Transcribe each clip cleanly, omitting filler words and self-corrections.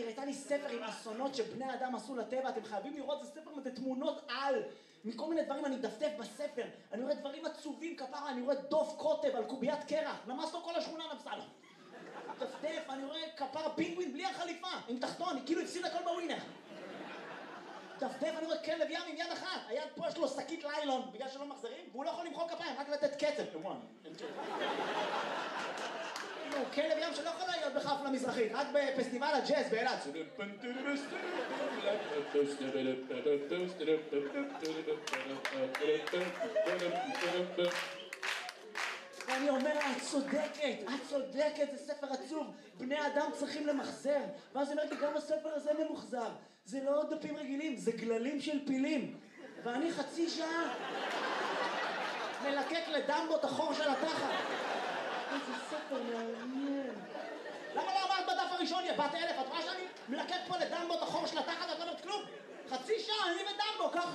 הייתה לי ספר עם אסונות שבני אדם עשו לטבע, אתם חייבים לראות, זה ספר עם תמונות על, מכל מיני דברים אני מדפדף בספר, אני רואה דברים עצובים כפרה, אני רואה דוף קוטב על קוביית קרח, למסנו כל השכונה נפסה לו. מדפדף, אני רואה כפרה פינגווין בלי החליפה, עם תחתון, כאילו הפסיד הכל בווינר. מדפדף, אני רואה כלב ים עם יד אחת, היד פה יש לו שקית ליילון, בגלל שלא מחזרים, והוא לא יכול למחוא כפיים, רק לתת קצב. כלב ים שלא יכול להיות בחפלה מזרחית, רק בפסטיבל הג'אז באילת. ואני אומר, את צודקת, זה ספר עצוב, בני אדם צריכים למחזר. ואז אני אומר לי, גם הספר הזה ממוחזר, זה לא דפים רגילים, זה גללים של פילים. ואני חצי שעה מלקק לדמבו את החור של התחת. איזה ספר מעניין. למה לא אמרת בדף הראשון, יא בת אלף? את רואה שאני מלקק פה לדמבו את החור של התחת ואת לא אומרת כלום? חצי שעה, אני ודמבו, ככה...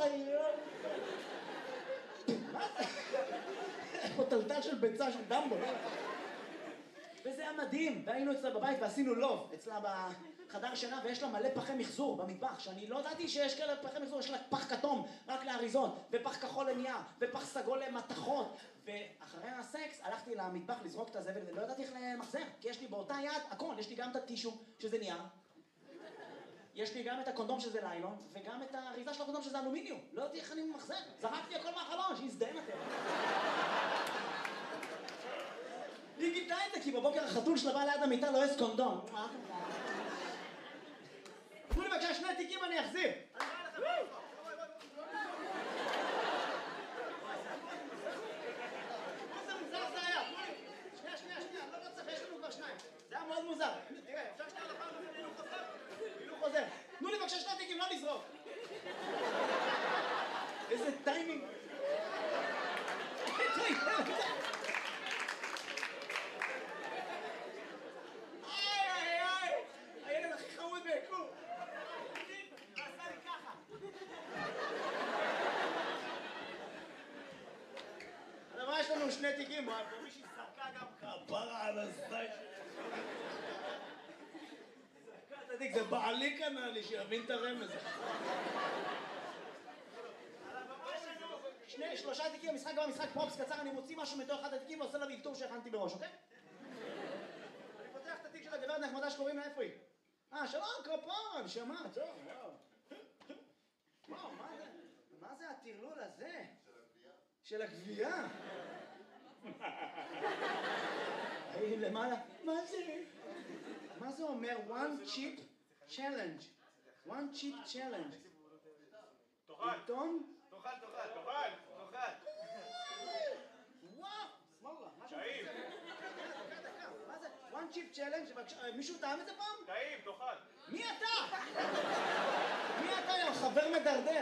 מה זה? יש פה טלטל של ביצה של דמבו. וזה היה מדהים. והיינו אצלה בבית ועשינו לוב. אצלה בחדר שינה ויש לה מלא פחי מחזור במטבח, שאני לא ידעתי שיש כאלה פחי מחזור, יש לה פח כתום רק לאריזון, ופח כחול לנייר, ופח סגול למתכות. ואחרי הסקס הלכתי למטבח לזרוק את הזבל ולא ידעתי איך למחזר, כי יש לי באותה יד הכל, יש לי גם את הטישו שזה נייר, יש לי גם את הקונדום שזה ליילון, וגם את האריזה של הקונדום שזה אלומיניום. לא יודעתי איך אני מחזר, זרקתי הכל מהחלון, שיזדיין אתם. היא גיתה את זה, כי בבוקר החתול שלה בא ליד המיטה לא יש קונדום. תנו לי בבקשה 2 תיקים אני אחזיר. איזה מוזר זה היה. שנייה, לא צריך, יש לנו כבר 2. זה היה מאוד מוזר. תראה, אפשר שנייה לפעם הילוך חוזר. תנו לי בבקשה 2 תיקים, לא לזרוק. איזה טיימינג. הילד הכי חמוד ביקום. עשה לי ככה. אבל יש לנו 2 תיקים, ומישהי שרקה גם כפרה על הזית. שרקה את התיק, זה בעלי כנראה לי שיבין את הרמז. 3 תיקים, המשחק גם המשחק פרופס קצר, אני מוציא משהו מתוך אחד התיקים ועושה לה ויקטור שהכנתי בראש, אוקיי? אני פותח את התיק של הגברת נחמדה שקוראים לה, איפה היא? שלום, כפרה, שמע, טוב, וואו, מה זה הטרלול הזה? של הגבייה? היי, למעלה, מה זה אומר? One chip challenge. One chip challenge. תאכל. עיתון? תאכל. וואו, סמאללה. טעים. מה זה? One chip challenge? מישהו טעם את זה פעם? טעים, תאכל. מי אתה? מי אתה, יא חבר מדרדר?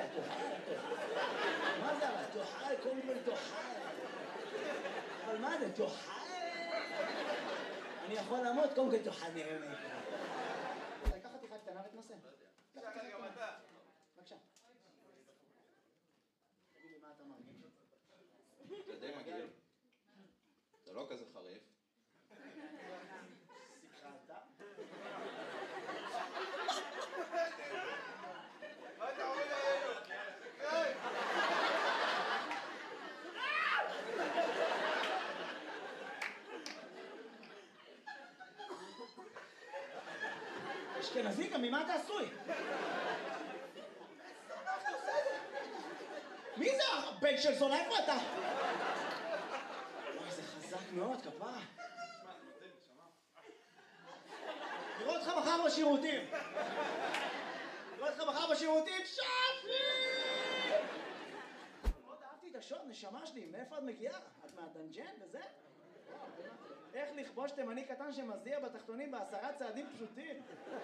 מה זה? תאכל, קודם כל תאכל. אבל מה זה? תאכל? אני יכול לעמוד, קודם כל תאכל, נראה מה יקרה. לקחת לך קטנה ותנסה. תאכל גם אתה. בבקשה. תגיד לי מה אתה מרגיש. זה די מגעיל. זה לא כזה חריף. סיכרת? מה אתה עומד עלינו? אשכנזי, גם ממה אתה עשוי? מי זה הבן של זונה? איפה אתה? וואי, זה חזק מאוד, כפרה. נראה אותך מחר בשירותים. שפי! מאוד אהבתי את השוד, נשמה שלי. מאיפה את מגיעה? את מהדנג'ן וזה? איך לכבוש תימני קטן שמזיע בתחתונים ב10 צעדים פשוטים?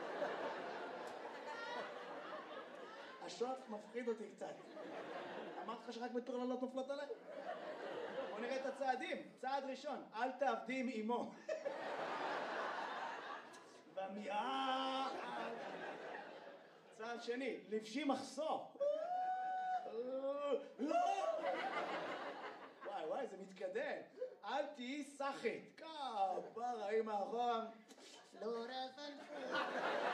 השוד מפחיד אותי קצת. אמרתי לך שרק מטורללות נופלות עליי? בוא נראה את הצעדים. צעד ראשון, אל תעבדי עם אמו. במיעה. צעד שני, לבשי מחסור. וואי, זה מתקדם. אל תהי סחית. כפרה, אמא אחורה. לא רפן.